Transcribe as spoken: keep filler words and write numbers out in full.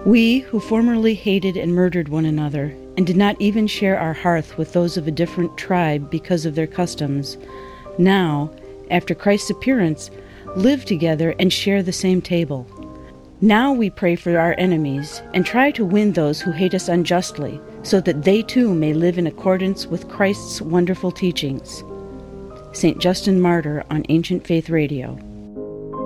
We, who formerly hated and murdered one another, and did not even share our hearth with those of a different tribe because of their customs, now, after Christ's appearance, live together and share the same table. Now we pray for our enemies and try to win those who hate us unjustly, so that they too may live in accordance with Christ's wonderful teachings. Saint Justin Martyr on Ancient Faith Radio.